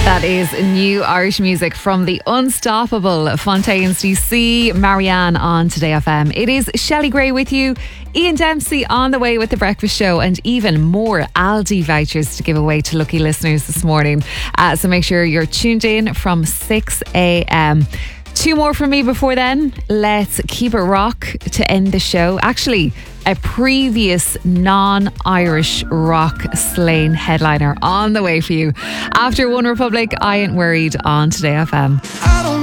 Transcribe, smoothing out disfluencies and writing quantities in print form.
That is new Irish music from the unstoppable Fontaines DC, Marianne on Today FM. It is Shelley Gray with you, Ian Dempsey on the way with The Breakfast Show, and even more Aldi vouchers to give away to lucky listeners this morning. So make sure you're tuned in from 6 a.m. Two more from me before then. Let's keep it rock to end the show. Actually, a previous non-Irish rock Slane headliner on the way for you. After One Republic, I Ain't Worried on Today FM.